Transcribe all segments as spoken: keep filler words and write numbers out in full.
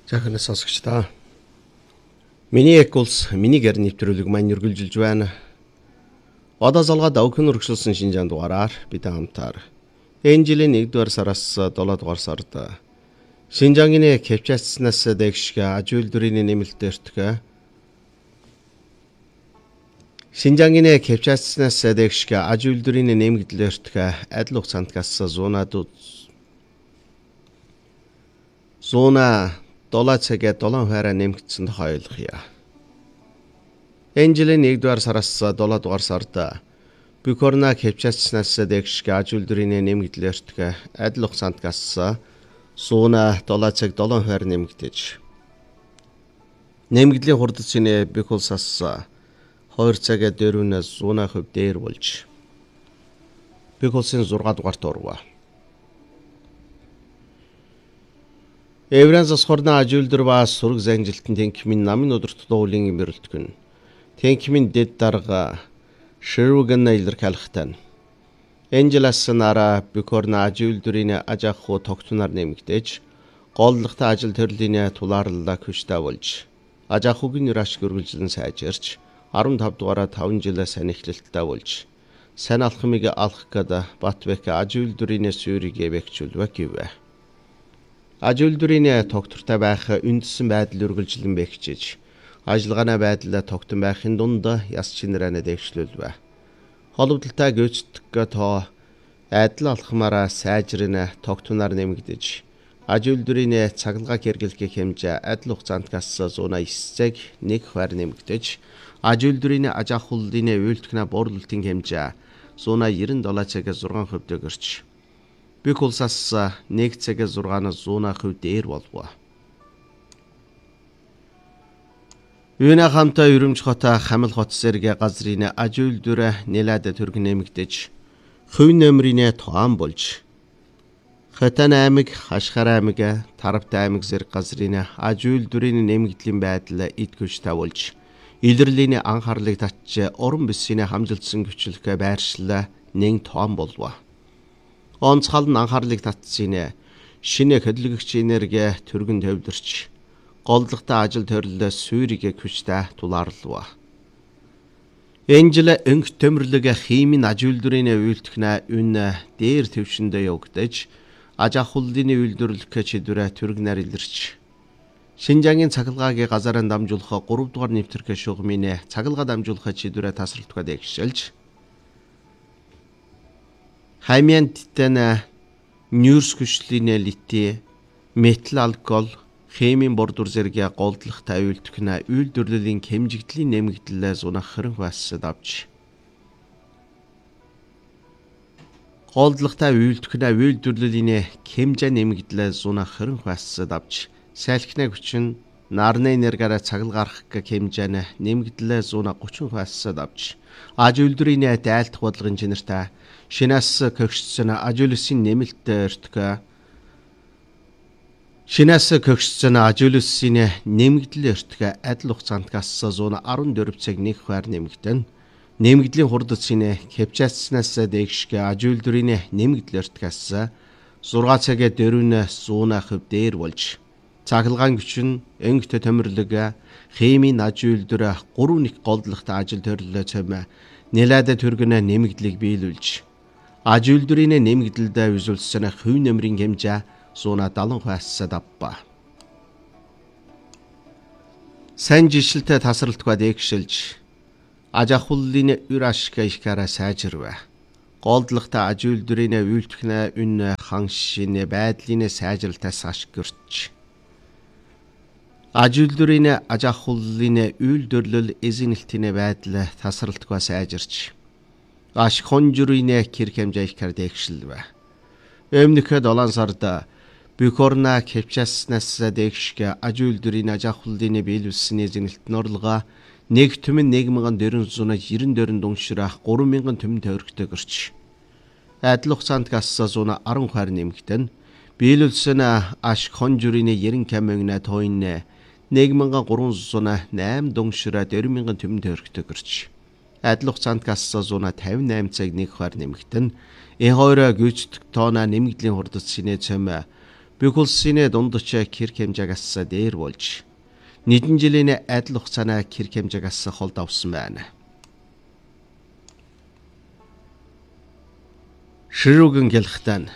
Захын сонсогчдаа. Миний эк улс миний гэр нэвтрүүлэг маань үргэлжилж байна. Одоо залгаад өгөн өргөжлсөн шинжаан дугаараар бид хамтаар энэ жилийн нэгдүгээр сараас долоо дугаар сард Шинжаангийн Кавказнаас дэгшгэ аж үйлдвэрийн нэмэлтээртгэ Шинжаангийн Кавказнаас дэгшгэ аж үйлдвэрийн нэмэгдлээртгэ адил хугацаанд гассан зуунаад зуна долоо цагаа долоон хувиараа нэмэгдсэн тойлохъя. Энэ жилийн нэгдүгээр сараас долоо дугаар сард Букорна Кавказнаас дэгшгэ аж үйлдвэрийн нэмэгдлээртгэ адил хугацаанд гассан зуна долоо цаг долоон хувиар нэмэгдэж нэмэгдлийн хурдцын Бикулсаас хоёр цагаа дөрвнөөс зуна хувь дээр болж Бикулсын зургаа дугаарт орвоо. Евранс хорна аж үйлдвэр ба сураг занжилтын тэнхимийн намын өдөрт дуулын имэрлэлтгэн тэнхимийн дэд дарга ширүүгэн илэрхийлэхтэн Энжелас нара Букорна аж үйлдвэрийн аж ахуй тогтноор нэмэгдэж голлогтой ажил төрлийн тулаарлалаа хүчтэй болж аж ахуйн юраш гөргөлжлөн сайжирч арван тав дугаараа таван жилээ сайн эхлэлттэй болж сайн алхмыг алах гээд Батбек аж үйлдвэрийн суурийг бэхжүүлвэ гэвэ. Аж үйлдвэрийн тогтвортой байх үндсэн байдал үргэлжлэн бэхжиж ажиллагааны байдлаа тогтсон байхын дунд яс чинрэнэ дэвшлүүлвэ. Холбогдолтой гүйцэтгэх тоо адил алхмаараа сайжрын тогтноор нэмэгдэж аж үйлдвэрийн цахилгаан хэрэглэх хэмжээ адил хугацаанд гассан зуна эс цаг нэг хувиар нэмэгдэж аж үйлдвэрийн аж ахуйлын үйлдвэрийн буурлалтын хэмжээ зуна девяносто долоо цагаас зургаан хувьд өгөрч Бикулсаас нэг цагаас зургаанаас зуна хувь дээр болвоо. Юуна хамтаа Өрөмж хотоо Хамил хот зэрэг газрын аж үйлдвэр нэлээд төрг нэмэгдэж хувь нөмрийн тоон болж Хатан аймаг, Хашхар аймаг, Таравтай аймаг зэрэг газрын аж үйлдвэрийн нэмэгдлийн байдал эд хүчтэй болж илэрлийн анхаарлыг татж уран бүсийн хамжилтсан хүчлэхээ байршлаа нэг тоон болвоо. Онцгой нь анхаарлыг татсан шинэ хөдөлгөгч энерги төргөн төвлөрч голлогтой ажил төрөлд суурийг хүчтэй тулаарлав. Энэ жил өнгө төмөрлөг химийн аж үйлдвэрийн үйлдвэрнэ үн дээр төвшөндөө явагдаж аж ахуйлын үйлдвэрлэх чиглэлээр төргнөр илэрч Шинжаангийн цахилгааг газараа дамжуулах гурав дугаар нэвтрэх шугамын цахилгаа дамжуулах чиглэлээр тасралтгаа дэвшилж Хаймян титан нюрс хүчлийн лити метал алкогол химийн бордур зэрэг голдлогтой үйлдвэрнэ үйлдвэрлэлийн хэмжигдлийн нэмэгдлээ зунах хэрэг бассад авч голдлогтой үйлдвэрнэ үйлдвэрлэлийн хэмжээ нэмэгдлээ зунах хэрэг бассад авч сайлхны хүчин нарны энергиараа цахилгаах хэмжээ нэмэгдлээ зуна гучин бассад авч аж үйлдвэрийн дайлдах бодлогын чинэртэй шинээс көгшсөн аж үйлсийн нэмэлтээртгэ шинээс көгшсөн аж үйлсийн нэмэгдлээртгэ адил хугацаанд гассан зуна арван дөрөв цаг нэг хувиар нэмэгдэн нэмэгдлийн хурдцын Кавказнаас дэгшгэ аж үйлдвэрийн нэмэгдлээртгээс зургаан цагаа дөрвнөөс зуна хувь дээр болж цахилгаан хүчин өнгөт төмөрлөг химийн аж үйлдвэр гурав нэг голдлогтой ажил төрлөө цэм нэлээд төргөнө нэмэгдлийг биелүүлж аж үйлдвэрийн нэмэгдэлд үзүүлсэн хувь нөмрийн хэмжээ зуна даалан хувиасад авба. Сайн жилшилтэй тасралтгаа дээгшилж аж ахуйлын үр ашиг ихээрээ сайжирвэ. Голдлогтой аж үйлдвэрийн үйлдвэрнэ үн ханшийн байдлын сайжралтаас ашигөрч аж үйлдвэрийн аж ахуйлын үйлдвэрлэл эзэнэлтийн байдал тасралтгаа сайжирч аш хонжурын хэрэг хэмжээ ихээр дээгшилвэ. Өмнөх долоон сард Букорна Кавказнаас дэгшгэ аж үйлдвэрийн аж ахуйлын биелүүлсэн эзэнэлтийн орлогоо нэг түмэн нэг мянган дөрвөн зуун девяносто дөрвөн дунгшрах гурван мянган түмэн төгрөгтэй гэрч адил хугацаанд гассан зуна арван хувиар нэмэгдэн биелүүлсэн аш хонжурын ерэн камэгнэ тойн нэг мянган гурван зуун найман дунгшраа дөрвөн мянган түмэн төгрөгтэй гэрч адил хугацаанд гассан зуна тавин найман цаг нэг хувиар нэмэгдэн э хоёр гүйцэтгэх тоона нэмэгдлийн хурдцны цэм Бүх улсын дундч хэрэг хэмжээгээс дээр болж нэгэн жилийн адил хугацааны хэрэг хэмжээгээс холд авсан байна. Ширүүгэн гэлхтэн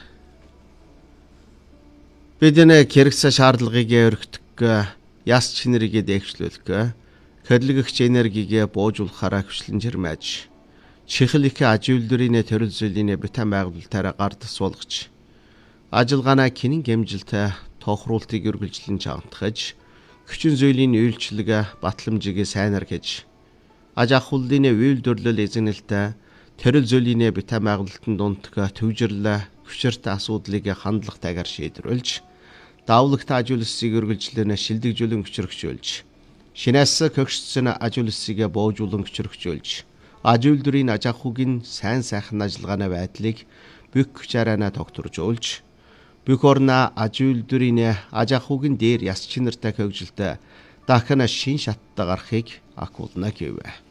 бидний хэрэгцээ шаардлагыг өргөдөх, яс чинэрийг дэвшлүүлэх, хөдөлгөгч энергийг буужуулахаараа хүчлэн жирмэж, чихэл их аж үйлдвэрийн төрөл зүйлийн битэн байгуулалтаараа гард суулгаж, ажиллагаанаа кинэн гэмжилтэй тохируултыг үргэлжлэн чамтгаж, хүчин зүйлийн үйлчлэг батламжийг сайнаар хийж, аж ахуйлын үйлдвэрлэл эзэнэлтэй төрөл зүйлийн битэн байгуулалтын дундх төвжирлээ хүчирт асуудлыг хандлагатайгаар шийдвэрлэж, давлагт аж үйлсийг үргэлжлэн шилдэгжүүлэн хүчрхжүүлж, шинээс көгшсөн аж үйлсийг буужуулан хүчрхжүүлж, аж үйлдвэрийн аж ахуйн сайн сайхан ажиллагааны байдлыг бүх хүчээрээ тогтворжуулж, бүх орноо аж үйлдвэрийн аж ахуйн дээр яс чинэртэй хөгжилтэй дахин шин шаттай гарахыг акуулна гэв.